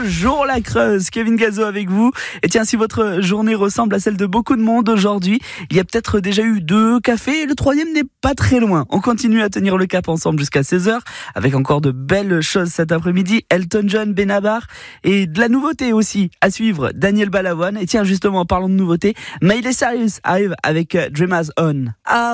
Bonjour la Creuse, Kevin Gazo avec vous. Et tiens, si votre journée ressemble à celle de beaucoup de monde aujourd'hui, il y a peut-être déjà eu 2 cafés et le 3e n'est pas très loin. On continue à tenir le cap ensemble jusqu'à 16h avec encore de belles choses cet après-midi. Elton John, Benabar et de la nouveauté aussi à suivre, Daniel Balavoine. Et tiens, justement, en parlant de nouveauté, Miley Cyrus arrive avec Dreamers On.